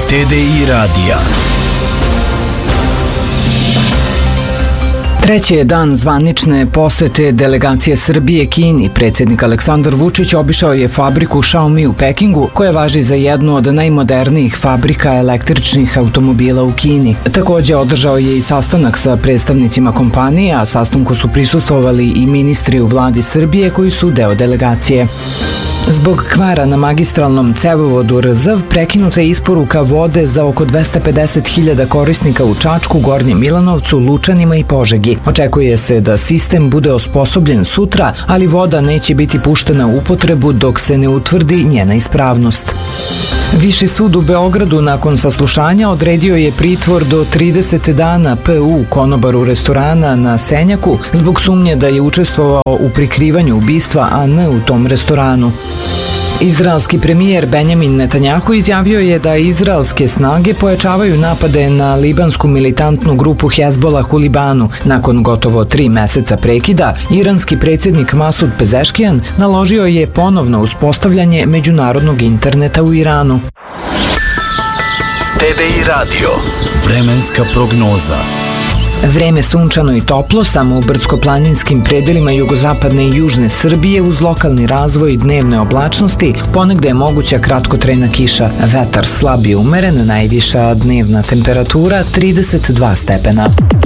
TDI radija. Treći je dan zvanične posete delegacije Srbije Kini. Predsjednik Aleksandar Vučić obišao je fabriku Xiaomi u Pekingu, koja važi za jednu od najmodernijih fabrika električnih automobila u Kini. Također održao je i sastanak sa predstavnicima kompanije, a sastanku su prisustvovali i ministri u vladi Srbije koji su deo delegacije. Zbog kvara na magistralnom cevovodu Rzav prekinuta je isporuka vode za oko 250.000 korisnika u Čačku, Gornjem Milanovcu, Lučanima i Požegi. Očekuje se da sistem bude osposobljen sutra, ali voda neće biti puštena u upotrebu dok se ne utvrdi njena ispravnost. Viši sud u Beogradu nakon saslušanja odredio je pritvor do 30 dana PU konobaru restorana na Senjaku zbog sumnje da je učestvovao u prikrivanju ubistva AN u tom restoranu. Izraelski premijer Benjamin Netanjahu izjavio je da izraelske snage pojačavaju napade na libansku militantnu grupu Hezbolah u Libanu. Nakon gotovo 3 meseca prekida, iranski predsjednik Masud Pezeškijan naložio je ponovno uspostavljanje međunarodnog interneta u Iranu. TDI radio. Vremenska prognoza. Vreme sunčano i toplo, samo u brdsko-planinskim predelima jugozapadne i južne Srbije uz lokalni razvoj dnevne oblačnosti, ponegde je moguća kratkotrajna kiša. Vetar slab i umeren, najviša dnevna temperatura 32 stepena.